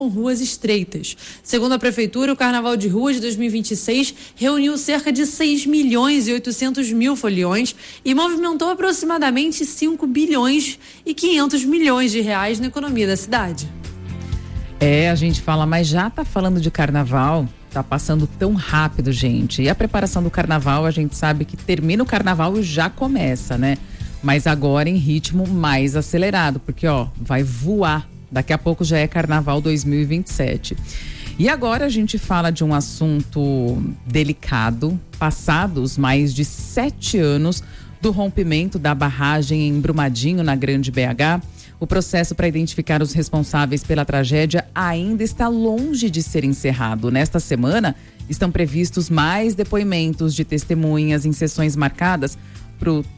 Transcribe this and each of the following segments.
com ruas estreitas. Segundo a Prefeitura, o Carnaval de Rua de 2026 reuniu cerca de 6 milhões e 800 mil foliões e movimentou aproximadamente 5 bilhões e 500 milhões de reais na economia da cidade. A gente fala, mas já tá falando de carnaval, tá passando tão rápido, gente. E a preparação do carnaval, a gente sabe que termina o carnaval e já começa, né? Mas agora em ritmo mais acelerado, porque vai voar. Daqui a pouco já é Carnaval 2027. E agora a gente fala de um assunto delicado. Passados mais de 7 anos do rompimento da barragem em Brumadinho, na Grande BH, o processo para identificar os responsáveis pela tragédia ainda está longe de ser encerrado. Nesta semana, estão previstos mais depoimentos de testemunhas em sessões marcadas para o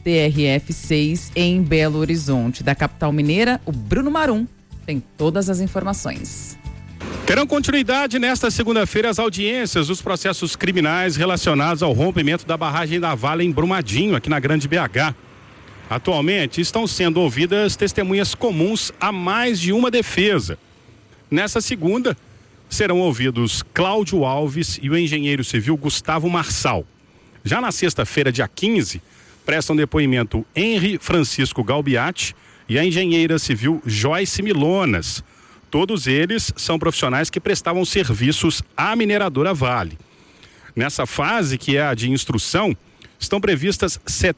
TRF6 em Belo Horizonte. Da capital mineira, o Bruno Marum tem todas as informações. Terão continuidade nesta segunda-feira as audiências dos processos criminais relacionados ao rompimento da barragem da Vale em Brumadinho, aqui na Grande BH. Atualmente estão sendo ouvidas testemunhas comuns a mais de uma defesa. Nessa segunda, serão ouvidos Cláudio Alves e o engenheiro civil Gustavo Marçal. Já na sexta-feira, dia 15, prestam depoimento Henry Francisco Galbiati e a engenheira civil Joyce Milonas. Todos eles são profissionais que prestavam serviços à mineradora Vale. Nessa fase, que é a de instrução, estão previstas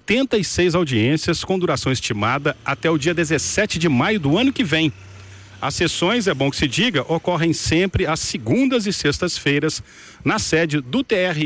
76 audiências com duração estimada até o dia 17 de maio do ano que vem. As sessões, é bom que se diga, ocorrem sempre às segundas e sextas-feiras na sede do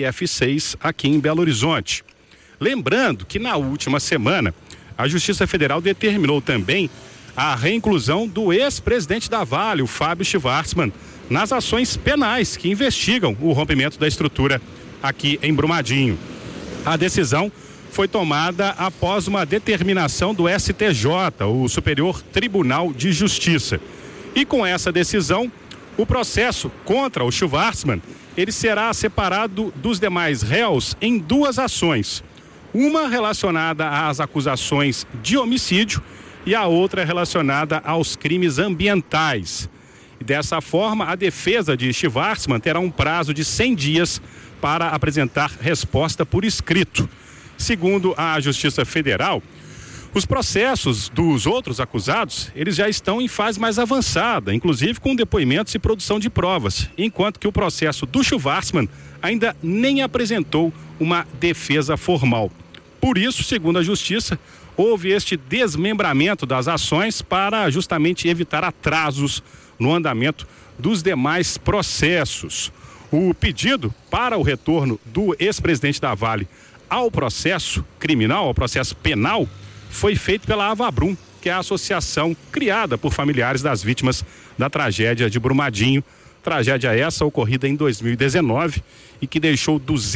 TRF6 aqui em Belo Horizonte. Lembrando que na última semana a Justiça Federal determinou também a reinclusão do ex-presidente da Vale, o Fábio Schvartzman, nas ações penais que investigam o rompimento da estrutura aqui em Brumadinho. A decisão foi tomada após uma determinação do STJ, o Superior Tribunal de Justiça. E com essa decisão, o processo contra o Schvartzman, ele será separado dos demais réus em 2 ações. Uma relacionada às acusações de homicídio e a outra relacionada aos crimes ambientais. E dessa forma, a defesa de Schvartzman terá um prazo de 100 dias para apresentar resposta por escrito. Segundo a Justiça Federal, os processos dos outros acusados, eles já estão em fase mais avançada, inclusive com depoimentos e produção de provas, enquanto que o processo do Schvartzman ainda nem apresentou uma defesa formal. Por isso, segundo a Justiça, houve este desmembramento das ações para justamente evitar atrasos no andamento dos demais processos. O pedido para o retorno do ex-presidente da Vale ao processo criminal, ao processo penal, foi feito pela Avabrum, que é a associação criada por familiares das vítimas da tragédia de Brumadinho. Tragédia essa ocorrida em 2019 e que deixou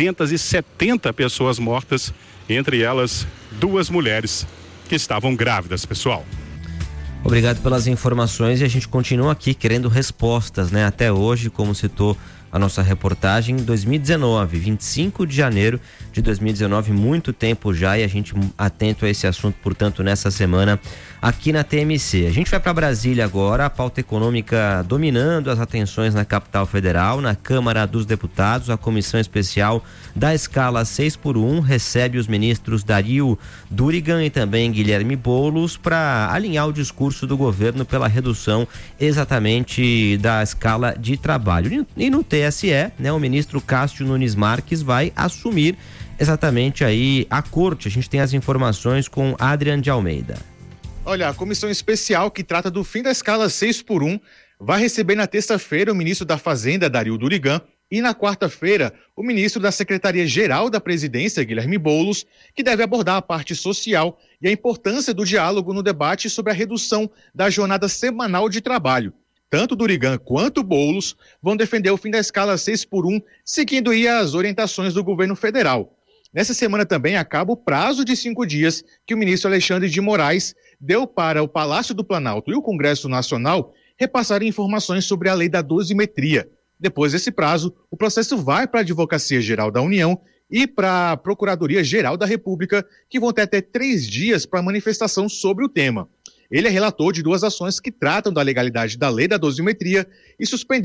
270 pessoas mortas, entre elas 2 mulheres que estavam grávidas, pessoal. Obrigado pelas informações e a gente continua aqui querendo respostas, né? Até hoje, como citou a nossa reportagem, 2019, 25 de janeiro de 2019, muito tempo já, e a gente atento a esse assunto, portanto, nessa semana aqui na TMC. A gente vai para Brasília agora, a pauta econômica dominando as atenções na capital federal. Na Câmara dos Deputados, a comissão especial da escala 6x1 recebe os ministros Dario Durigan e também Guilherme Boulos para alinhar o discurso do governo pela redução exatamente da escala de trabalho. E no TSE, né, o ministro Cássio Nunes Marques vai assumir exatamente aí a corte. A gente tem as informações com Adrian de Almeida. Olha, a comissão especial que trata do fim da escala 6x1 vai receber na terça-feira o ministro da Fazenda, Dario Durigan, e na quarta-feira o ministro da Secretaria-Geral da Presidência, Guilherme Boulos, que deve abordar a parte social e a importância do diálogo no debate sobre a redução da jornada semanal de trabalho. Tanto Durigan quanto Boulos vão defender o fim da escala 6x1, seguindo aí as orientações do governo federal. Nessa semana também acaba o prazo de 5 dias que o ministro Alexandre de Moraes deu para o Palácio do Planalto e o Congresso Nacional repassarem informações sobre a lei da dosimetria. Depois desse prazo, o processo vai para a Advocacia Geral da União e para a Procuradoria Geral da República, que vão ter até 3 dias para manifestação sobre o tema. Ele é relator de 2 ações que tratam da legalidade da lei da dosimetria e suspendeu